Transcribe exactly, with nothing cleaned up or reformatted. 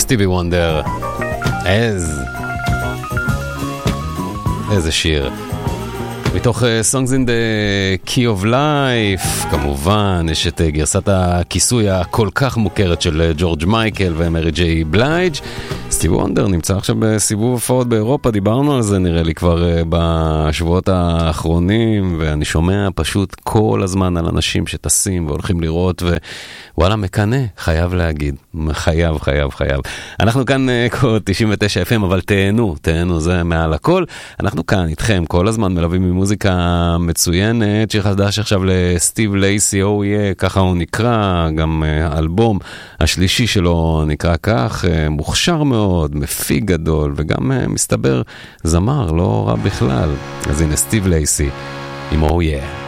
סטיבי וונדר. איזה איזה שיר. מתוך uh, Songs in the Key of Life, כמובן, יש את uh, גרסת הכיסוי הכל כך מוכרת של ג'ורג' מייקל ומרי ג'יי בלייג'. סטיבי וונדר נמצא עכשיו בסיבוב הופעות באירופה, דיברנו על זה נראה לי כבר uh, בשבועות האחרונים, ואני שומע פשוט כל הזמן על אנשים שטסים והולכים לראות, ווואלה מקנה, חייב להגיד, חייב, חייב, חייב. אנחנו כאן uh, תשעים ותשע אף אם, אבל תהנו, תהנו, זה מעל הכל. אנחנו כאן איתכם כל הזמן מלווים ממוזיקה מצוינת, שיר חדש עכשיו לסטיב לייסי, או יהיה, ככה הוא נקרא, גם uh, האלבום השלישי שלו נקרא כך, uh, מוכשר מאוד, מפיק גדול, וגם uh, מסתבר זמר, לא רע בכלל. אז הנה סטיב לייסי עם או יהיה.